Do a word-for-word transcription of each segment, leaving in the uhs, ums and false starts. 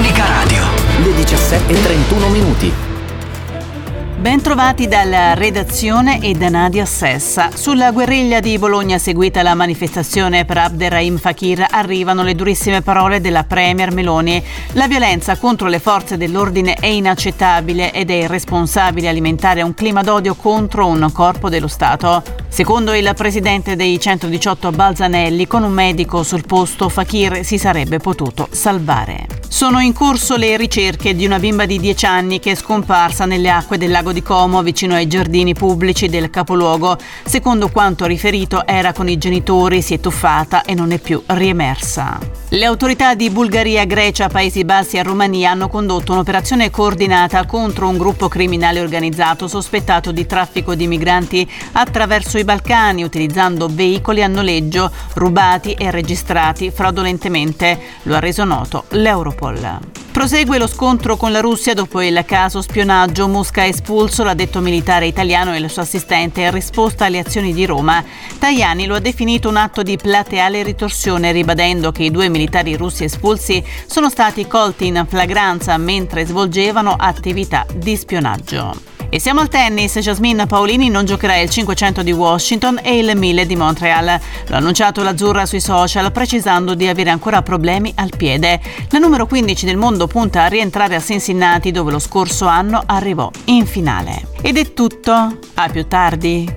Unica Radio. Le diciassette e trentuno minuti. Ben trovati dalla redazione e da Nadia Sessa. Sulla guerriglia di Bologna seguita la manifestazione per Abderrahim Fakir arrivano le durissime parole della premier Meloni. La violenza contro le forze dell'ordine è inaccettabile ed è irresponsabile alimentare un clima d'odio contro un corpo dello Stato. Secondo il presidente dei centodiciotto Balzanelli, con un medico sul posto Fakir si sarebbe potuto salvare. Sono in corso le ricerche di una bimba di dieci anni che è scomparsa nelle acque del lago di Como vicino ai giardini pubblici del capoluogo. Secondo quanto riferito era con i genitori, si è tuffata e non è più riemersa. Le autorità di Bulgaria, Grecia, Paesi Bassi e Romania hanno condotto un'operazione coordinata contro un gruppo criminale organizzato sospettato di traffico di migranti attraverso i Balcani, utilizzando veicoli a noleggio rubati e registrati fraudolentemente. Lo ha reso noto l'Europol. Prosegue lo scontro con la Russia dopo il caso spionaggio. Mosca ha espulso l'addetto militare italiano e il suo assistente in risposta alle azioni di Roma. Tajani lo ha definito un atto di plateale ritorsione, ribadendo che i due militari russi espulsi sono stati colti in flagranza mentre svolgevano attività di spionaggio. E siamo al tennis. Jasmine Paolini non giocherà il cinquecento di Washington e il mille di Montreal. L'ha annunciato l'azzurra sui social, precisando di avere ancora problemi al piede. La numero quindici del mondo punta a rientrare a Cincinnati, dove lo scorso anno arrivò in finale. Ed è tutto. A più tardi.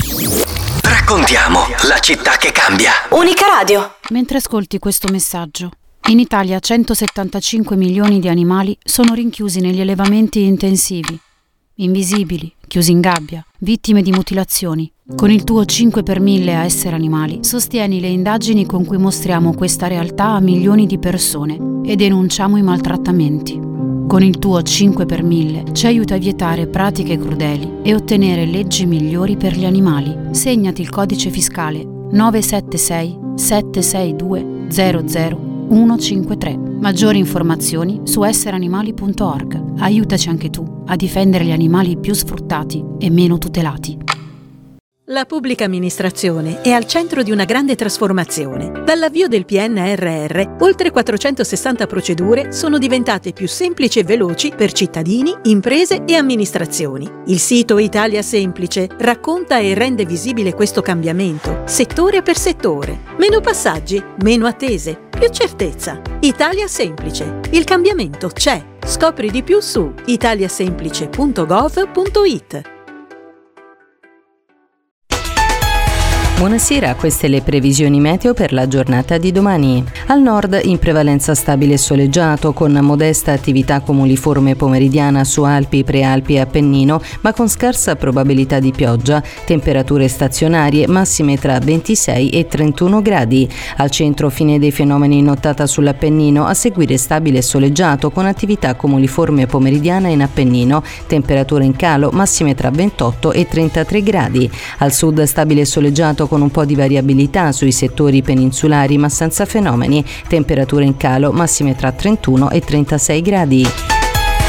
Raccontiamo la città che cambia. Unica Radio. Mentre ascolti questo messaggio, in Italia centosettantacinque milioni di animali sono rinchiusi negli allevamenti intensivi. Invisibili, chiusi in gabbia, vittime di mutilazioni. Con il tuo cinque per mille a Essere Animali sostieni le indagini con cui mostriamo questa realtà a milioni di persone e denunciamo i maltrattamenti. Con il tuo cinque per mille ci aiuta a vietare pratiche crudeli e ottenere leggi migliori per gli animali. Segnati il codice fiscale nove sette sei sette sei due zero zero uno cinque tre. Maggiori informazioni su essere animali punto org. Aiutaci anche tu a difendere gli animali più sfruttati e meno tutelati. La pubblica amministrazione è al centro di una grande trasformazione. Dall'avvio del P N R R, oltre quattrocentosessanta procedure sono diventate più semplici e veloci per cittadini, imprese e amministrazioni. Il sito Italia Semplice racconta e rende visibile questo cambiamento, settore per settore. Meno passaggi, meno attese, più certezza. Italia Semplice. Il cambiamento c'è. Scopri di più su italiasemplice punto gov punto it. Buonasera, queste le previsioni meteo per la giornata di domani. Al nord in prevalenza stabile e soleggiato, con modesta attività cumuliforme pomeridiana su Alpi, Prealpi e Appennino, ma con scarsa probabilità di pioggia. Temperature stazionarie massime tra ventisei e trentuno gradi. Al centro fine dei fenomeni in nottata sull'Appennino, a seguire stabile e soleggiato con attività cumuliforme pomeridiana in Appennino. Temperature in calo massime tra ventotto e trentatré gradi. Al sud stabile e soleggiato con un po' di variabilità sui settori peninsulari ma senza fenomeni, temperature in calo massime tra trentuno e trentasei gradi.